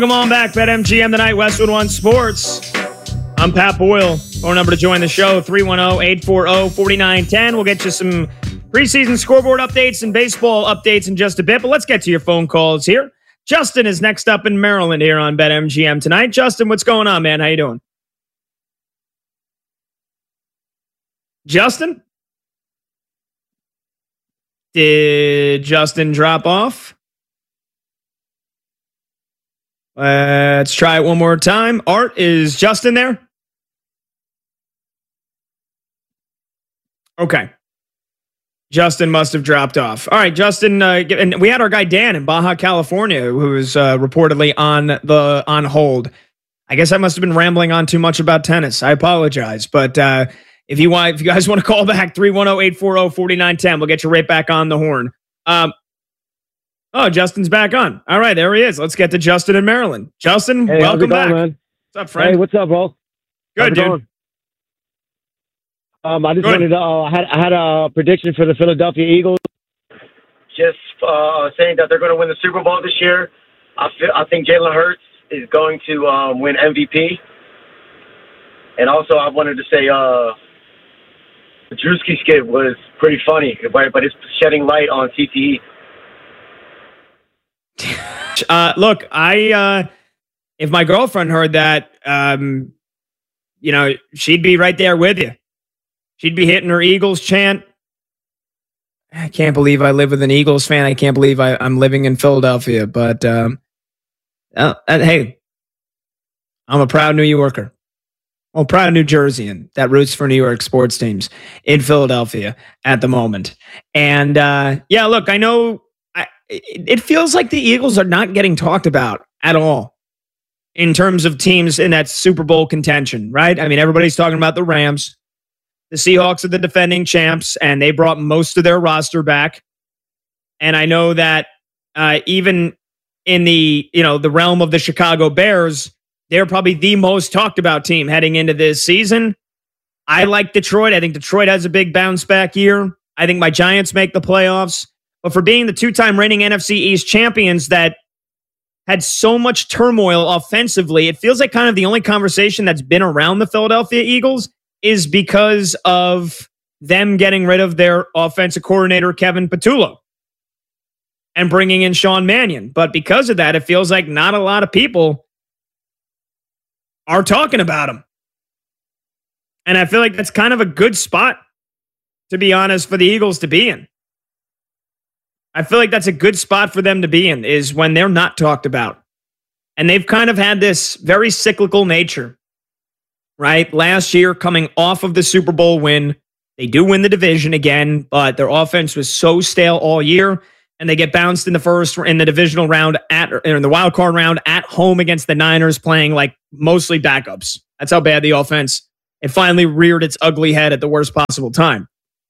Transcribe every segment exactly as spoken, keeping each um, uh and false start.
Come on back, BetMGM tonight, Westwood One Sports. I'm Pat Boyle. Phone number to join the show, three one zero, eight four zero, four nine one zero. We'll get you some preseason scoreboard updates and baseball updates in just a bit, but let's get to your phone calls here. Justin is next up in Maryland here on BetMGM tonight. Justin, what's going on, man? How you doing? Justin? Did Justin drop off? Let's try it one more time. Art, is Justin there? Okay. Justin must have dropped off. All right, Justin, uh, and we had our guy Dan in Baja California, who was uh, reportedly on the on hold. I guess I must have been rambling on too much about tennis. I apologize, but uh, if you want, if you guys want to call back, three one zero, eight four zero, four nine one zero, we'll get you right back on the horn. Um, oh, Justin's back on. All right, there he is. Let's get to Justin in Maryland. Justin, hey, welcome going, back. Man? What's up, friend? Hey, what's up, bro? Good, dude. Going? Um, I just Good. wanted to. Uh, I had I had a prediction for the Philadelphia Eagles. Just uh, saying that they're going to win the Super Bowl this year. I feel, I think Jalen Hurts is going to um, win M V P. And also, I wanted to say uh, the Drewski skit was pretty funny, but, but it's shedding light on C T E. Uh, look, I uh, if my girlfriend heard that, um, you know, she'd be right there with you. She'd be hitting her Eagles chant. I can't believe I live with an Eagles fan. I can't believe I, I'm living in Philadelphia. But um, uh, and hey, I'm a proud New Yorker. Well, proud New Jerseyan that roots for New York sports teams in Philadelphia at the moment. And uh, yeah, look, I know I, it, it feels like the Eagles are not getting talked about at all in terms of teams in that Super Bowl contention, right? I mean, everybody's talking about the Rams. The Seahawks are the defending champs, and they brought most of their roster back. And I know that uh, even in the you know the realm of the Chicago Bears, they're probably the most talked about team heading into this season. I like Detroit. I think Detroit has a big bounce back year. I think my Giants make the playoffs. But for being the two-time reigning N F C East champions that had so much turmoil offensively, it feels like kind of the only conversation that's been around the Philadelphia Eagles is because of them getting rid of their offensive coordinator, Kevin Patullo, and bringing in Sean Mannion. But because of that, it feels like not a lot of people are talking about him. And I feel like that's kind of a good spot, to be honest, for the Eagles to be in. I feel like that's a good spot for them to be in, is when they're not talked about. And they've kind of had this very cyclical nature. Right? Last year, coming off of the Super Bowl win, they do win the division again, but their offense was so stale all year, and they get bounced in the first, in the divisional round, at or in the wild card round at home against the Niners, playing like mostly backups. That's how bad the offense, it finally reared its ugly head at the worst possible time.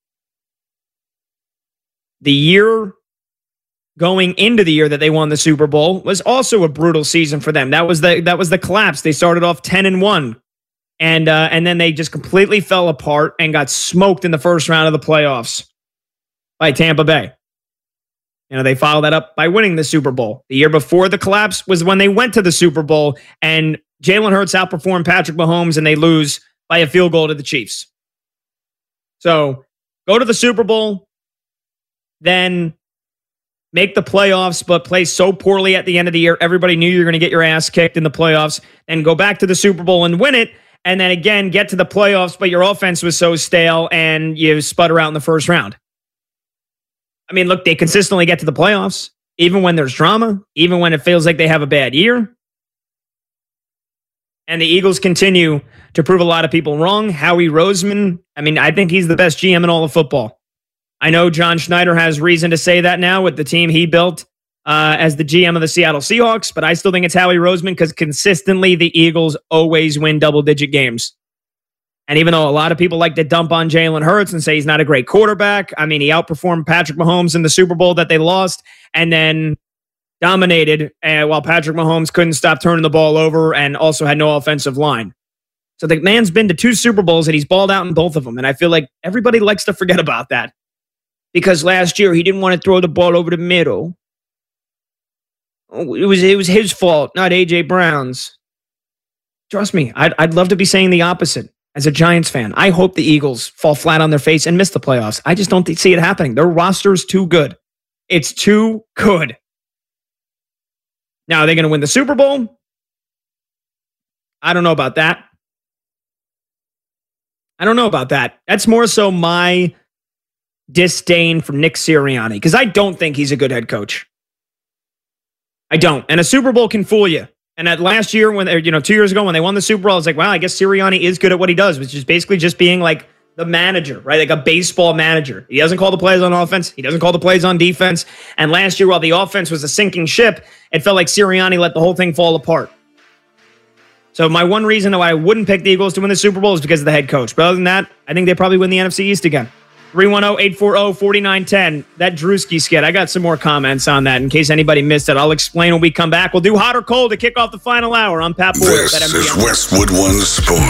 The year going into the year that they won the Super Bowl was also a brutal season for them. That was the that was the collapse. They started off ten and one. And uh, and then they just completely fell apart and got smoked in the first round of the playoffs by Tampa Bay. You know, they followed that up by winning the Super Bowl. The year before the collapse was when they went to the Super Bowl, and Jalen Hurts outperformed Patrick Mahomes, and they lose by a field goal to the Chiefs. So go to the Super Bowl, then make the playoffs, but play so poorly at the end of the year. Everybody knew you were going to get your ass kicked in the playoffs, and go back to the Super Bowl and win it. And then again, get to the playoffs, but your offense was so stale and you sputter out in the first round. I mean, look, they consistently get to the playoffs, even when there's drama, even when it feels like they have a bad year. And the Eagles continue to prove a lot of people wrong. Howie Roseman, I mean, I think he's the best G M in all of football. I know John Schneider has reason to say that now with the team he built Uh, as the G M of the Seattle Seahawks, but I still think it's Howie Roseman because consistently the Eagles always win double-digit games. And even though a lot of people like to dump on Jalen Hurts and say he's not a great quarterback, I mean, he outperformed Patrick Mahomes in the Super Bowl that they lost and then dominated uh, while Patrick Mahomes couldn't stop turning the ball over and also had no offensive line. So the man's been to two Super Bowls and he's balled out in both of them. And I feel like everybody likes to forget about that because last year he didn't want to throw the ball over the middle. it was it was his fault, not A J Brown's. Trust me, I'd, I'd love to be saying the opposite as a Giants fan. I hope the Eagles fall flat on their face and miss the playoffs. I just don't th- see it happening. Their roster's too good. It's too good. Now, are they going to win the Super Bowl? I don't know about that. I don't know about that. That's more so my disdain for Nick Sirianni, because I don't think he's a good head coach. I don't. And a Super Bowl can fool you. And at last year, when you know, two years ago when they won the Super Bowl, I was like, wow, I guess Sirianni is good at what he does, which is basically just being like the manager, right? Like a baseball manager. He doesn't call the plays on offense. He doesn't call the plays on defense. And last year, while the offense was a sinking ship, it felt like Sirianni let the whole thing fall apart. So my one reason why I wouldn't pick the Eagles to win the Super Bowl is because of the head coach. But other than that, I think they probably win the N F C East again. three one zero, eight four zero, four nine one zero. That Drewski skit, I got some more comments on that in case anybody missed it. I'll explain when we come back. We'll do hot or cold to kick off the final hour. I'm Pat Boyd. This is Westwood One Sports.